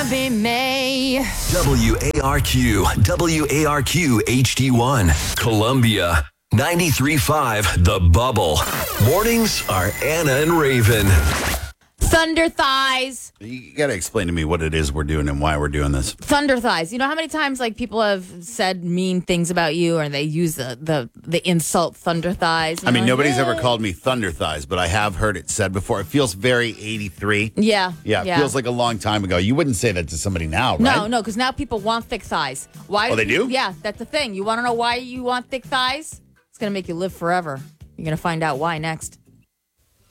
be May. WARQ HD1, Columbia. 93.5 The Bubble. Mornings are Anna and Raven. Thunder thighs. You got to explain to me what it is we're doing and why we're doing this. Thunder thighs. You know how many times people have said mean things about you, or they use the insult thunder thighs? I mean, nobody's ever called me thunder thighs, but I have heard it said before. It feels very 83. Yeah. Yeah, it feels like a long time ago. You wouldn't say that to somebody now, right? No, because now people want thick thighs. Why? Oh, they do? Yeah, that's the thing. You want to know why you want thick thighs? It's going to make you live forever. You're going to find out why next.